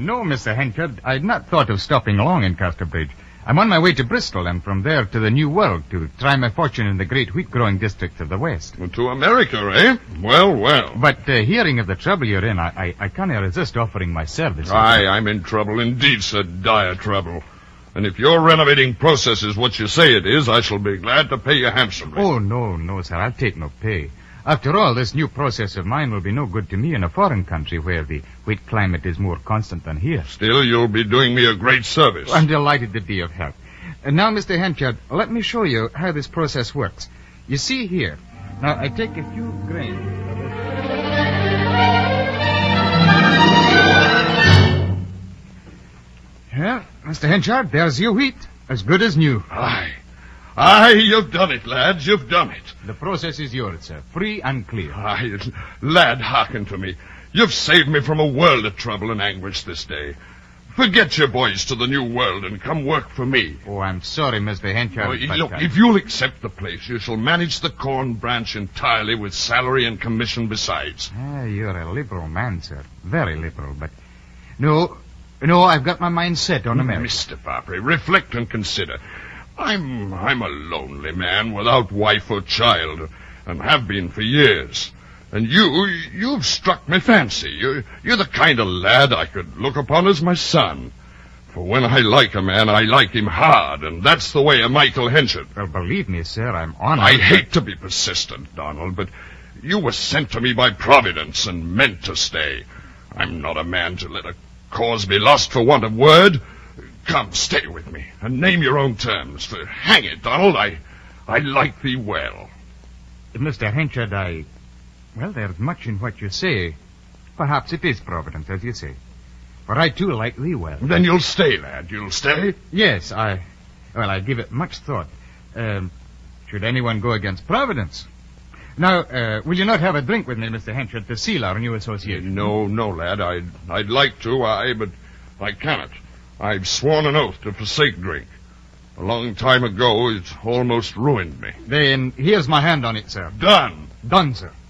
No, Mr. Henchard. I'd not thought of stopping long in Casterbridge. I'm on my way to Bristol and from there to the New World to try my fortune in the great wheat-growing districts of the West. To America, eh? Well, well. But hearing of the trouble you're in, I can't resist offering my service. Aye, I'm in trouble indeed, sir. Dire trouble. And if your renovating process is what you say it is, I shall be glad to pay you handsomely. Oh, no, sir. I'll take no pay. After all, this new process of mine will be no good to me in a foreign country where the wheat climate is more constant than here. Still, you'll be doing me a great service. I'm delighted to be of help. And now, Mr. Henchard, let me show you how this process works. You see here. Now, I take a few grains of this. Well, Mr. Henchard, there's your wheat. As good as new. Aye, you've done it, lads. You've done it. The process is yours, sir. Free and clear. Aye, lad, hearken to me. You've saved me from a world of trouble and anguish this day. Forget your boys to the New World and come work for me. Oh, I'm sorry, Mr. Henchard. Look, if you'll accept the place, you shall manage the corn branch entirely with salary and commission besides. You're a liberal man, sir. Very liberal, but... No, I've got my mind set on America. Mr. Barbary, reflect and consider. I'm a lonely man without wife or child, and have been for years. And you've struck my fancy. You're the kind of lad I could look upon as my son. For when I like a man, I like him hard, and that's the way of Michael Henchard. Well, believe me, sir, I'm honored. I hate to be persistent, Donald, but you were sent to me by Providence and meant to stay. I'm not a man to let a cause be lost for want of word. Come, stay with me, and name your own terms. For hang it, Donald, I like thee well. Mr. Henchard, well, there's much in what you say. Perhaps it is Providence, as you say. But I, too, like thee well. Then you'll stay, lad. You'll stay? Yes, I give it much thought. Should anyone go against Providence? Now, will you not have a drink with me, Mr. Henchard, to seal our new association? No, lad. I'd like to, but I cannot. I've sworn an oath to forsake drink. A long time ago, it almost ruined me. Then here's my hand on it, sir. Done. Done, sir.